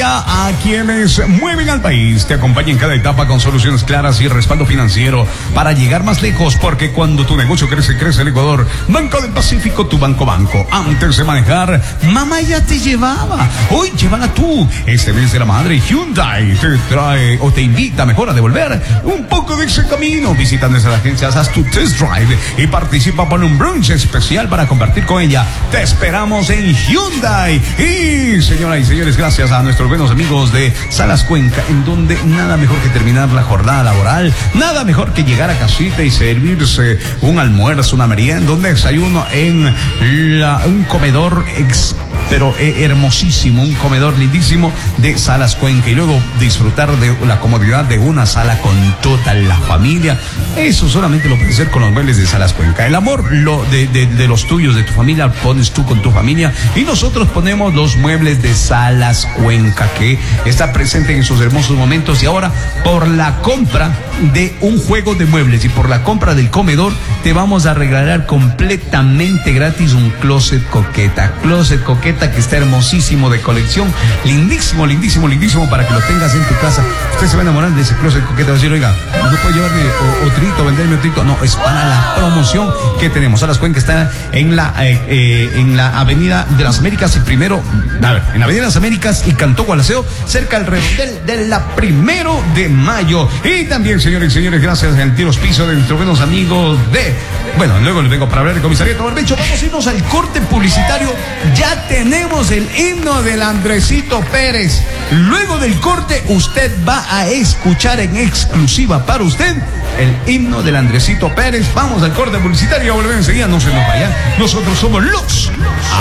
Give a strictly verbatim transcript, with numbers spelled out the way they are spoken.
Colombia, a quienes mueven al país, te acompaña en cada etapa con soluciones claras y respaldo financiero para llegar más lejos, porque cuando tu negocio crece, crece el Ecuador. Banco del Pacífico, tu banco banco. Antes de manejar, mamá ya te llevaba. Hoy llévala tú. Este mes de la madre, Hyundai te trae o te invita mejor a devolver un poco de ese camino. Visita nuestras agencias, haz tu test drive y participa por un brunch especial para compartir con ella. Te esperamos en Hyundai. Y señoras y señores, gracias a nuestros buenos amigos de Salas Cuenca, en donde nada mejor que terminar la jornada laboral, nada mejor que llegar a casita y servirse un almuerzo, una merienda, un desayuno en la, un comedor ex, pero eh, hermosísimo, un comedor lindísimo de Salas Cuenca, y luego disfrutar de la comodidad de una sala con toda la familia. Eso solamente lo puedes hacer con los muebles de Salas Cuenca. El amor lo de, de, de los tuyos, de tu familia, pones tú con tu familia, y nosotros ponemos los muebles de Salas Cuenca, que está presente en sus hermosos momentos. Y ahora, por la compra de un juego de muebles y por la compra del comedor, te vamos a regalar completamente gratis un closet coqueta. Closet coqueta que está hermosísimo, de colección, lindísimo, lindísimo, lindísimo, para que lo tengas en tu casa. Usted se va a enamorar de ese closet coqueta, va a decir, oiga, no puedo llevarme otrito, venderme otrito. No, es para la promoción que tenemos. Salas Cuenca está en la eh, eh, en la Avenida de las Américas y primero, a ver, en la Avenida de las Américas y Cantó Gualaceo, cerca del redondel de la Primero de Mayo. Y también, señores y señores, gracias al Tiros Piso de nuestros buenos amigos de, bueno, luego les vengo para hablar de Comisariato Barbecho. Vamos a irnos al corte publicitario. Ya tenemos el himno del Andresito Pérez. Luego del corte, usted va a escuchar en exclusiva para usted el himno del Andresito Pérez. Vamos al corte publicitario, volvemos enseguida, no se nos vayan. Nosotros somos los